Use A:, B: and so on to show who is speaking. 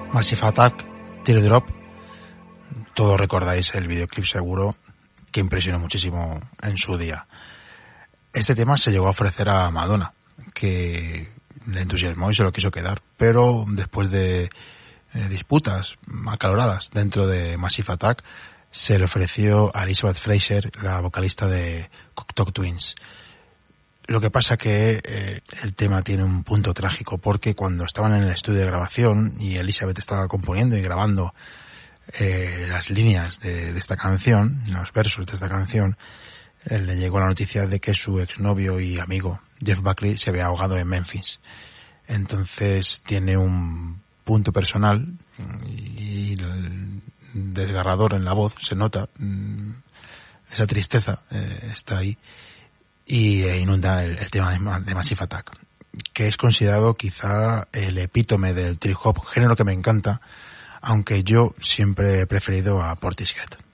A: Massive Attack, Teardrop. Todos recordáis el videoclip seguro, que impresionó muchísimo en su día. Este tema se llegó a ofrecer a Madonna, que le entusiasmó y se lo quiso quedar, pero después de disputas acaloradas dentro de Massive Attack, se le ofreció a Elizabeth Fraser, la vocalista de Cocteau Twins. Lo que pasa que el tema tiene un punto trágico, porque cuando estaban en el estudio de grabación y Elizabeth estaba componiendo y grabando las líneas de esta canción, los versos de esta canción, le llegó la noticia de que su exnovio y amigo Jeff Buckley se había ahogado en Memphis. Entonces tiene un punto personal y desgarrador en la voz, se nota esa tristeza, está ahí, y inunda el tema de Massive Attack, que es considerado quizá el epítome del trip hop, género que me encanta, aunque yo siempre he preferido a Portishead.